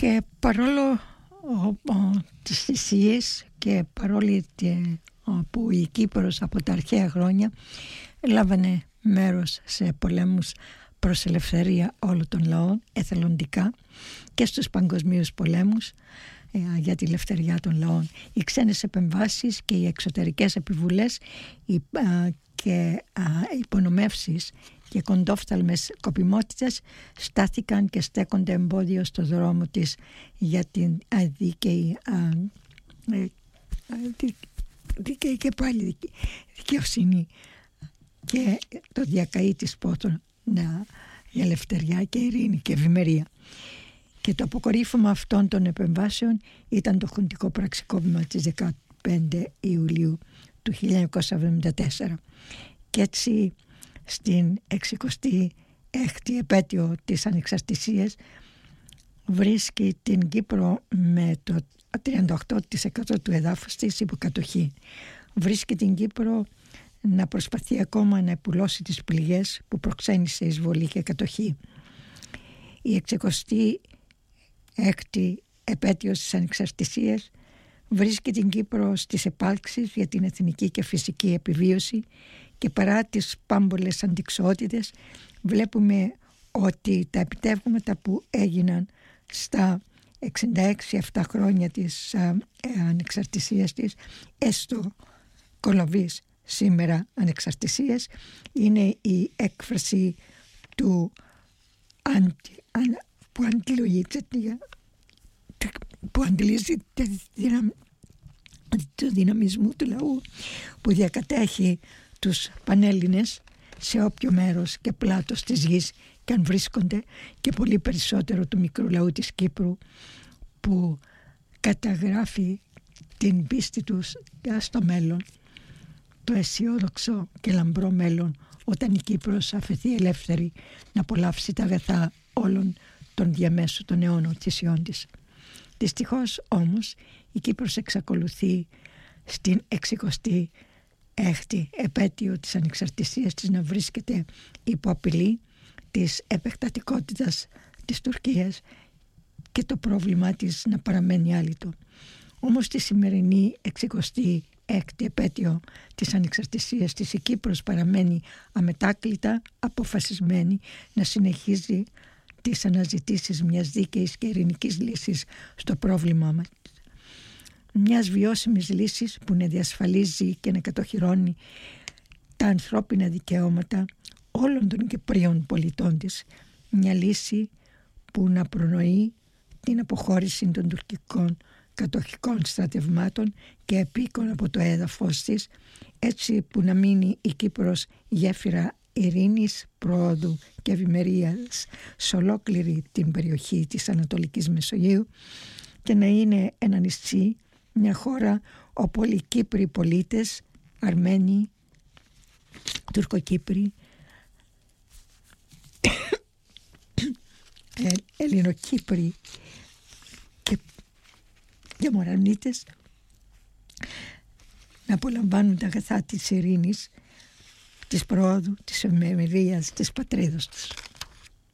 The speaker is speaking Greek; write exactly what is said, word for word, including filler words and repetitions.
Και παρόλο ο, ο, τις θυσίες και παρόλο που η Κύπρος από τα αρχαία χρόνια λάβανε μέρος σε πολέμους προς ελευθερία όλων των λαών εθελοντικά και στους παγκοσμίους πολέμους ε, για τη ελευθερία των λαών, οι ξένες επεμβάσεις και οι εξωτερικές επιβουλές οι, α, και α, υπονομεύσεις και κοντόφθαλμες σκοπιμότητες στάθηκαν και στέκονται εμπόδιο στο δρόμο της για την αδίκαιη α, ε, δίκαιη και πάλι δικαιοσύνη και το διακαεί της πόθων για ελευθερία και ειρήνη και ευημερία. Και το αποκορύφωμα αυτών των επεμβάσεων ήταν το χουντικό πραξικόπημα της δεκαπέντε Ιουλίου του χίλια εννιακόσια εβδομήντα τέσσερα. Και έτσι στην εξηκοστή έκτη επέτειο της ανεξαρτησίας βρίσκει την Κύπρο με το τριάντα οκτώ τοις εκατό του εδάφους της υποκατοχή. Βρίσκει την Κύπρο να προσπαθεί ακόμα να επουλώσει τις πληγές που προξένησε εισβολή και κατοχή. Η εξηκοστή έκτη επέτειος της ανεξαρτησίας βρίσκει την Κύπρο στις επάλξεις για την εθνική και φυσική επιβίωση και παρά τις πάμπολες αντιξοότητες βλέπουμε ότι τα επιτεύγματα που έγιναν στα εξήντα έξι αυτά χρόνια της α, ε, ανεξαρτησίας της, έστω κολοβής σήμερα ανεξαρτησίας, είναι η έκφραση του αντι, αν, που αντιλογίζεται που αντιλήσει του δυναμισμού του λαού που διακατέχει τους Πανέλληνες σε όποιο μέρος και πλάτος της γης και αν βρίσκονται, και πολύ περισσότερο του μικρού λαού της Κύπρου που καταγράφει την πίστη τους στο μέλλον, το αισιόδοξο και λαμπρό μέλλον όταν η Κύπρος αφαιθεί ελεύθερη να απολαύσει τα αγαθά όλων των διαμέσου των αιώνων θυσιών της. Δυστυχώς όμως η Κύπρος εξακολουθεί στην εξηκοστή έκτη επέτειο της ανεξαρτησίας της να βρίσκεται υπό απειλή της επεκτατικότητας της Τουρκίας και το πρόβλημά της να παραμένει άλυτο. Όμως τη σημερινή εξηκοστή έκτη επέτειο της ανεξαρτησίας της η Κύπρος παραμένει αμετάκλητα αποφασισμένη να συνεχίζει τις αναζητήσεις μιας δίκαιης και ειρηνικής λύσης στο πρόβλημά μας. Μιας βιώσιμης λύσης που να διασφαλίζει και να κατοχυρώνει τα ανθρώπινα δικαιώματα όλων των Κυπρίων πολιτών της. Μια λύση που να προνοεί την αποχώρηση των τουρκικών κατοχικών στρατευμάτων και επίκων από το έδαφος της, έτσι που να μείνει η Κύπρος γέφυρα ειρήνης, πρόοδου και ευημερίας σε ολόκληρη την περιοχή της Ανατολικής Μεσογείου και να είναι ένα νησί, μια χώρα όπου όλοι οι Κύπροι πολίτες, Αρμένοι, Τουρκοκύπροι, Ελληνοκύπροι και, και Μορανίτες να απολαμβάνουν τα αγαθά της ειρήνης, της πρόοδου, της ευημερίας, της πατρίδος τους.